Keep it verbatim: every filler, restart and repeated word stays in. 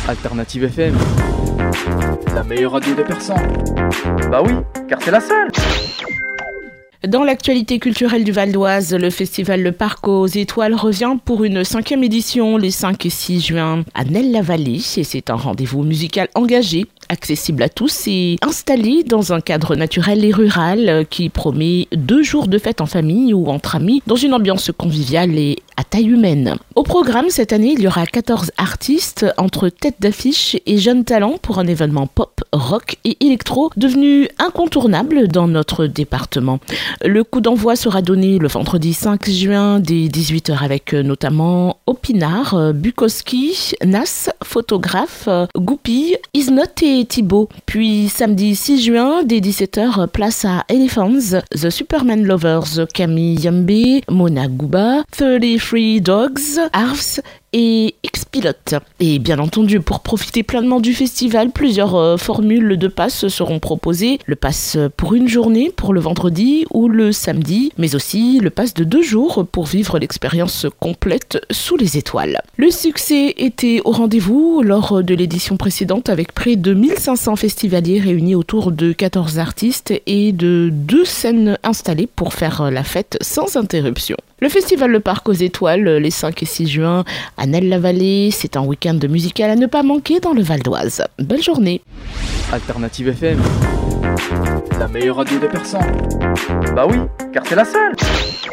Alternative F M, la meilleure radio de Persan. Bah oui, car c'est la seule. Dans l'actualité culturelle du Val d'Oise, le festival Le Parc aux Étoiles revient pour une cinquième édition les cinq et six juin à Nesles-la-Vallée. Et c'est un rendez-vous musical engagé, accessible à tous et installé dans un cadre naturel et rural qui promet deux jours de fête en famille ou entre amis dans une ambiance conviviale et à taille humaine. Au programme, cette année, il y aura quatorze artistes entre têtes d'affiche et jeunes talents pour un événement pop, rock et électro devenu incontournable dans notre département. Le coup d'envoi sera donné le vendredi cinq juin dès dix-huit heures avec notamment Opinard, Bukowski, Nas, Photographe, Goupille, Isnot et Thibaut. Puis samedi six juin dès dix-sept heures, place à Elephants, The Superman Lovers, Camille Yambe, Mona Gouba, trente-trois Dogs, Arvs et X-Pilote. Et bien entendu, pour profiter pleinement du festival, plusieurs euh, formules de pass seront proposées. Le pass pour une journée, pour le vendredi ou le samedi, mais aussi le pass de deux jours pour vivre l'expérience complète sous les étoiles. Le succès était au rendez-vous lors de l'édition précédente avec près de mille cinq cents festivaliers réunis autour de quatorze artistes et de deux scènes installées pour faire la fête sans interruption. Le festival Le Parc aux Étoiles, les cinq et six juin à Nesles-la-Vallée, c'est un week-end musical à ne pas manquer dans le Val d'Oise. Belle journée. Alternative F M, la meilleure radio de Persan. Bah oui, car c'est la seule.